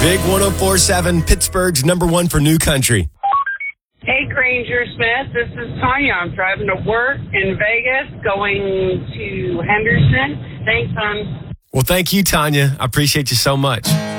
Big 104.7, Pittsburgh's number one for new country. Hey, Granger Smith. This is Tanya. I'm driving to work in Vegas, going to Henderson. Thanks, hon. Well, thank you, Tanya. I appreciate you so much.